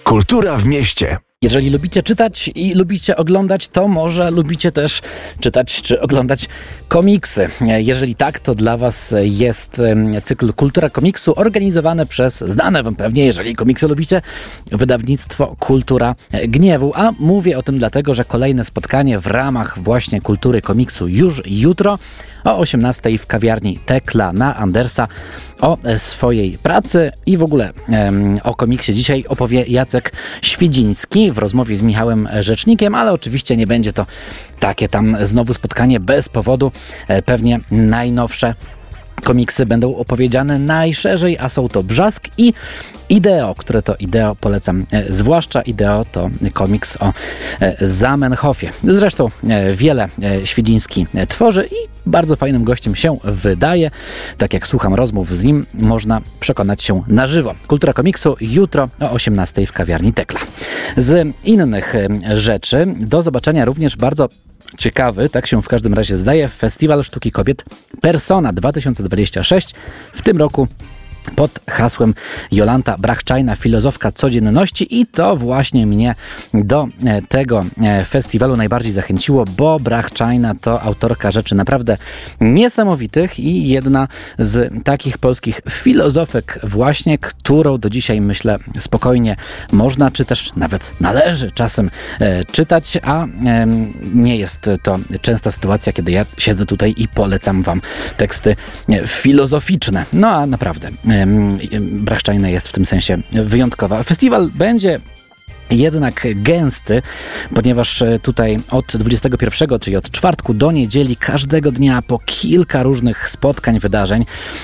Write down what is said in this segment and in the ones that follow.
Kultura w mieście. Jeżeli lubicie czytać i lubicie oglądać, to może lubicie też czytać czy oglądać komiksy. Jeżeli tak, to dla Was jest cykl Kultura Komiksu organizowany przez znane Wam pewnie, jeżeli komiksy lubicie, wydawnictwo Kultura Gniewu. A mówię o tym dlatego, że kolejne spotkanie w ramach właśnie Kultury Komiksu już jutro o 18:00 w kawiarni Tekla na Andersa. O swojej pracy i w ogóle o komiksie dzisiaj opowie Jacek Świdziński w rozmowie z Michałem Rzecznikiem, ale oczywiście nie będzie to takie tam znowu spotkanie bez powodu. Pewnie najnowsze komiksy będą opowiedziane najszerzej, a są to Brzask i Ideo, które to Ideo polecam. Zwłaszcza Ideo to komiks o Zamenhofie. Zresztą wiele Świdziński tworzy i bardzo fajnym gościem się wydaje. Tak jak słucham rozmów z nim, można przekonać się na żywo. Kultura Komiksu jutro o 18:00 w kawiarni Tekla. Z innych rzeczy do zobaczenia również bardzo ciekawy, tak się w każdym razie zdaje, Festiwal Sztuki Kobiet Persona 2026 w tym roku pod hasłem Jolanta Brachczajna, filozofka codzienności, i to właśnie mnie do tego festiwalu najbardziej zachęciło, bo Brachczajna to autorka rzeczy naprawdę niesamowitych i jedna z takich polskich filozofek właśnie, którą do dzisiaj, myślę, spokojnie można, czy też nawet należy czasem czytać, a nie jest to częsta sytuacja, kiedy ja siedzę tutaj i polecam Wam teksty filozoficzne. No a naprawdę Brachczajna jest w tym sensie wyjątkowa. Festiwal będzie jednak gęsty, ponieważ tutaj od 21, czyli od czwartku do niedzieli, każdego dnia po kilka różnych spotkań, wydarzeń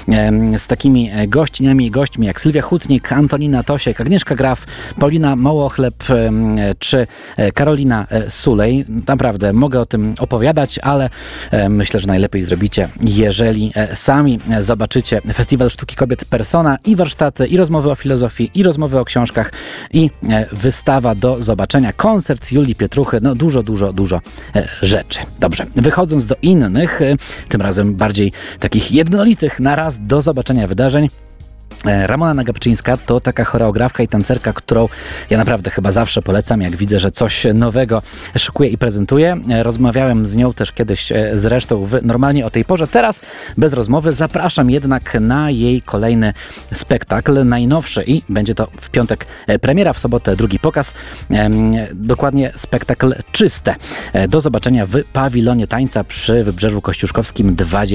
z takimi gościniami i gośćmi jak Sylwia Hutnik, Antonina Tosiek, Agnieszka Graf, Paulina Mołochleb czy Karolina Sulej. Naprawdę mogę o tym opowiadać, ale myślę, że najlepiej zrobicie, jeżeli sami zobaczycie Festiwal Sztuki Kobiet Persona, i warsztaty, i rozmowy o filozofii, i rozmowy o książkach, i wystawa do zobaczenia, koncert Julii Pietruchy, no dużo rzeczy. Dobrze, wychodząc do innych, tym razem bardziej takich jednolitych na raz do zobaczenia wydarzeń, Ramona Nagapczyńska to taka choreografka i tancerka, którą ja naprawdę chyba zawsze polecam, jak widzę, że coś nowego szykuje i prezentuje. Rozmawiałem z nią też kiedyś zresztą normalnie o tej porze. Teraz bez rozmowy zapraszam jednak na jej kolejny spektakl, najnowszy, i będzie to w piątek premiera, w sobotę drugi pokaz. Dokładnie spektakl Czyste. Do zobaczenia w pawilonie tańca przy Wybrzeżu Kościuszkowskim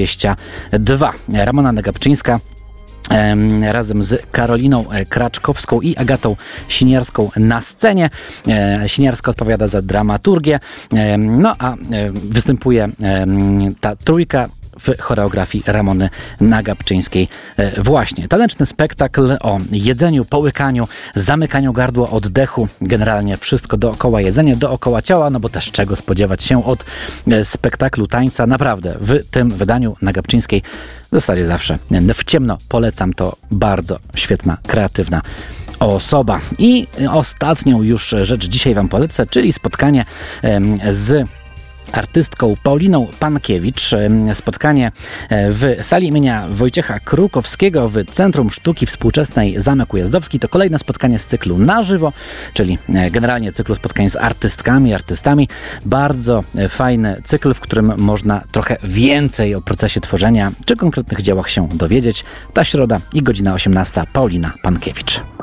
22. Ramona Nagapczyńska razem z Karoliną Kraczkowską i Agatą Siniarską na scenie. Siniarska odpowiada za dramaturgię, no a występuje ta trójka w choreografii Ramony Nagapczyńskiej. Właśnie taneczny spektakl o jedzeniu, połykaniu, zamykaniu gardła, oddechu, generalnie wszystko dookoła jedzenia, dookoła ciała, no bo też czego spodziewać się od spektaklu tańca. Naprawdę w tym wydaniu Nagapczyńskiej w zasadzie zawsze w ciemno polecam, to bardzo świetna, kreatywna osoba. I ostatnią już rzecz dzisiaj Wam polecę, czyli spotkanie z artystką Pauliną Pankiewicz. Spotkanie w sali imienia Wojciecha Krukowskiego w Centrum Sztuki Współczesnej Zamek Ujazdowski. To kolejne spotkanie z cyklu na żywo, czyli generalnie cyklu spotkań z artystkami, artystami. Bardzo fajny cykl, w którym można trochę więcej o procesie tworzenia czy konkretnych dziełach się dowiedzieć. Ta środa i godzina 18:00. Paulina Pankiewicz.